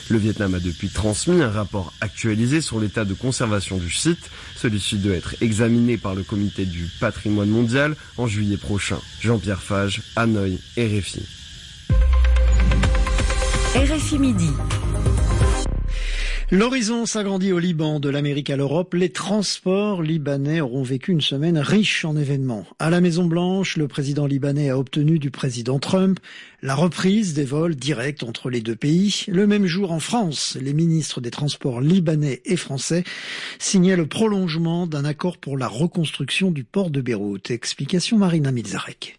Le Vietnam a depuis transmis un rapport actualisé sur l'état de conservation du site. Celui-ci doit être examiné par le comité du patrimoine mondial en juillet prochain. Jean-Pierre Fage, Hanoï, RFI. RFI Midi. L'horizon s'agrandit au Liban, de l'Amérique à l'Europe. Les transports libanais auront vécu une semaine riche en événements. À la Maison-Blanche, le président libanais a obtenu du président Trump la reprise des vols directs entre les deux pays. Le même jour, en France, les ministres des Transports libanais et français signaient le prolongement d'un accord pour la reconstruction du port de Beyrouth. Explication Marina Milzarek.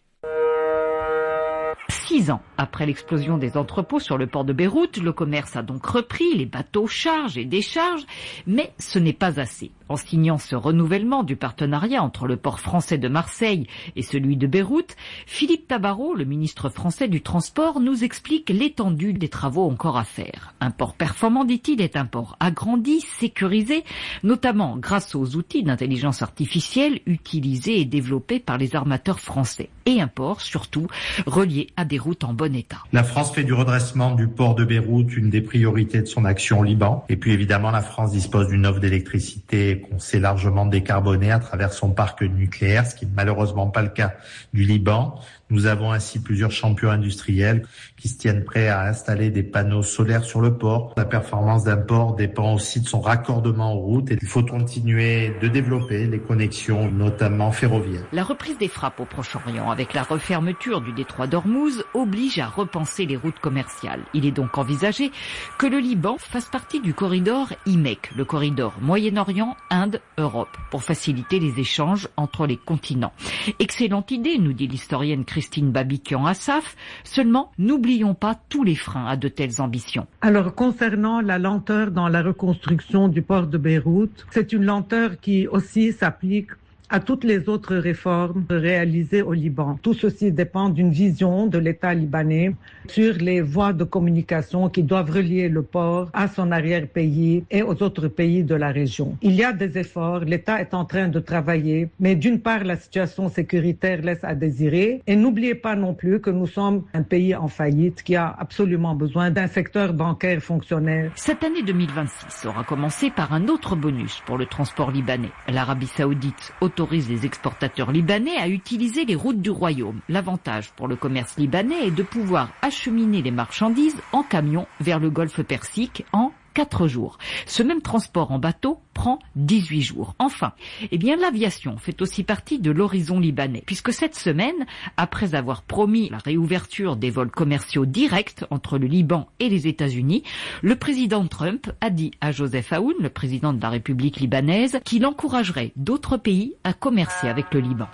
6 ans après l'explosion des entrepôts sur le port de Beyrouth, le commerce a donc repris, les bateaux chargent et déchargent, mais ce n'est pas assez. En signant ce renouvellement du partenariat entre le port français de Marseille et celui de Beyrouth, Philippe Tabarot, le ministre français du Transport, nous explique l'étendue des travaux encore à faire. Un port performant, dit-il, est un port agrandi, sécurisé, notamment grâce aux outils d'intelligence artificielle utilisés et développés par les armateurs français. Et un port, surtout, relié à des routes en bon état. La France fait du redressement du port de Beyrouth une des priorités de son action au Liban. Et puis évidemment, la France dispose d'une offre d'électricité qu'on sait largement décarbonée à travers son parc nucléaire, ce qui n'est malheureusement pas le cas du Liban. Nous avons ainsi plusieurs champions industriels qui se tiennent prêts à installer des panneaux solaires sur le port. La performance d'un port dépend aussi de son raccordement aux routes et il faut continuer de développer les connexions, notamment ferroviaires. La reprise des frappes au Proche-Orient avec la refermeture du détroit d'Ormuz oblige à repenser les routes commerciales. Il est donc envisagé que le Liban fasse partie du corridor IMEC, le corridor Moyen-Orient, Inde, Europe, pour faciliter les échanges entre les continents. Excellente idée, nous dit l'historienne Christine Babikian-Assaf, seulement n'oublions pas tous les freins à de telles ambitions. Alors concernant la lenteur dans la reconstruction du port de Beyrouth, c'est une lenteur qui aussi s'applique à toutes les autres réformes réalisées au Liban. Tout ceci dépend d'une vision de l'État libanais sur les voies de communication qui doivent relier le port à son arrière-pays et aux autres pays de la région. Il y a des efforts, l'État est en train de travailler, mais d'une part, la situation sécuritaire laisse à désirer. Et n'oubliez pas non plus que nous sommes un pays en faillite qui a absolument besoin d'un secteur bancaire fonctionnel. Cette année 2026 aura commencé par un autre bonus pour le transport libanais. L'Arabie Saoudite autorise les exportateurs libanais à utiliser les routes du royaume. L'avantage pour le commerce libanais est de pouvoir acheminer les marchandises en camion vers le golfe Persique en 4 jours. Ce même transport en bateau prend 18 jours. Enfin, l'aviation fait aussi partie de l'horizon libanais, puisque cette semaine, après avoir promis la réouverture des vols commerciaux directs entre le Liban et les États-Unis, le président Trump a dit à Joseph Aoun, le président de la République libanaise, qu'il encouragerait d'autres pays à commercer avec le Liban.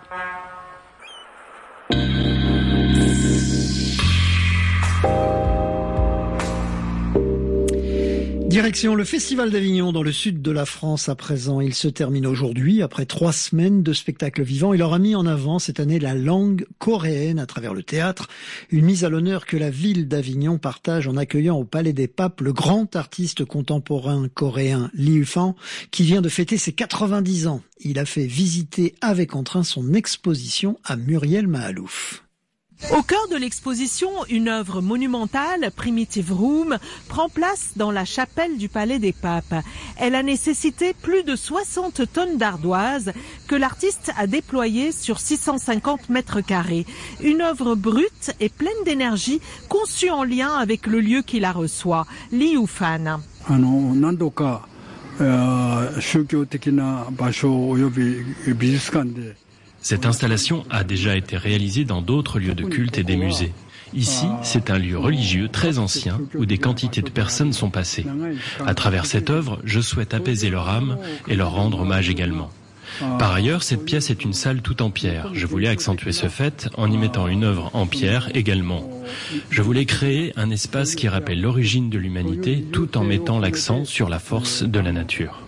Direction le Festival d'Avignon dans le sud de la France à présent. Il se termine aujourd'hui après 3 semaines de spectacles vivants. Il aura mis en avant cette année la langue coréenne à travers le théâtre. Une mise à l'honneur que la ville d'Avignon partage en accueillant au Palais des Papes le grand artiste contemporain coréen Lee U-fan qui vient de fêter ses 90 ans. Il a fait visiter avec entrain son exposition à Muriel Mahalouf. Au cœur de l'exposition, une œuvre monumentale, Primitive Room, prend place dans la chapelle du Palais des Papes. Elle a nécessité plus de 60 tonnes d'ardoise que l'artiste a déployées sur 650 mètres carrés. Une œuvre brute et pleine d'énergie, conçue en lien avec le lieu qui la reçoit, Lee U-fan. Cette installation a déjà été réalisée dans d'autres lieux de culte et des musées. Ici, c'est un lieu religieux très ancien où des quantités de personnes sont passées. À travers cette œuvre, je souhaite apaiser leur âme et leur rendre hommage également. Par ailleurs, cette pièce est une salle toute en pierre. Je voulais accentuer ce fait en y mettant une œuvre en pierre également. Je voulais créer un espace qui rappelle l'origine de l'humanité tout en mettant l'accent sur la force de la nature.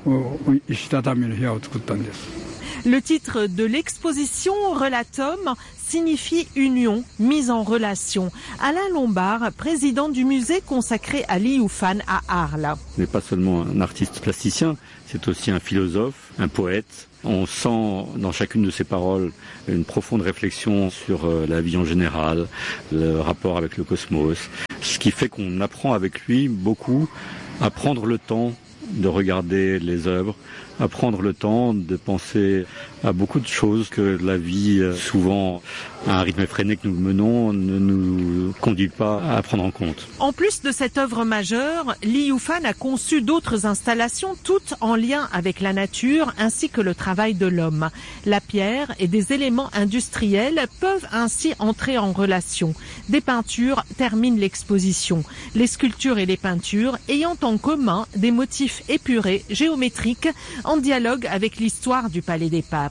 Le titre de l'exposition, Relatum, signifie union, mise en relation. Alain Lombard, président du musée consacré à Lee U-fan à Arles. Il n'est pas seulement un artiste plasticien, c'est aussi un philosophe, un poète. On sent dans chacune de ses paroles une profonde réflexion sur la vie en général, le rapport avec le cosmos. ce qui fait qu'on apprend avec lui beaucoup à prendre le temps de regarder les œuvres, à prendre le temps de penser à beaucoup de choses que la vie, souvent à un rythme effréné que nous menons, ne nous conduit pas à prendre en compte. En plus de cette œuvre majeure, Li Yufan a conçu d'autres installations, toutes en lien avec la nature ainsi que le travail de l'homme. La pierre et des éléments industriels peuvent ainsi entrer en relation. Des peintures terminent l'exposition. Les sculptures et les peintures ayant en commun des motifs épurés, géométriques, en dialogue avec l'histoire du Palais des Papes.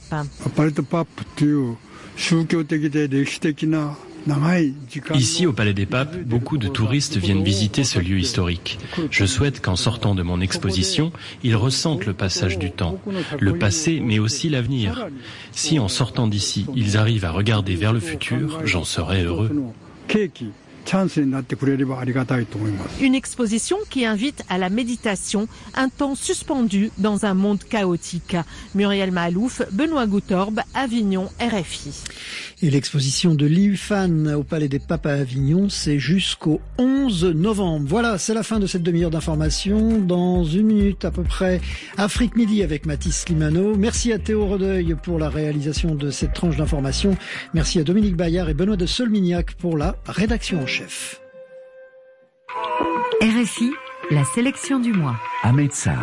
Ici, au Palais des Papes, beaucoup de touristes viennent visiter ce lieu historique. Je souhaite qu'en sortant de mon exposition, ils ressentent le passage du temps, le passé, mais aussi l'avenir. Si en sortant d'ici, ils arrivent à regarder vers le futur, j'en serai heureux. Une exposition qui invite à la méditation, un temps suspendu dans un monde chaotique. Muriel Mahalouf, Benoît Goutorbe, Avignon, RFI. Et l'exposition de Li Yufan au Palais des Papes à Avignon, c'est jusqu'au 11 novembre. Voilà, c'est la fin de cette demi-heure d'information. Dans une minute à peu près, Afrique Midi avec Mathis Limano. Merci à Théo Rodeuil pour la réalisation de cette tranche d'information. Merci à Dominique Bayard et Benoît de Solmignac pour la rédaction en chef. RFI, la sélection du mois. Ahmed Sahar.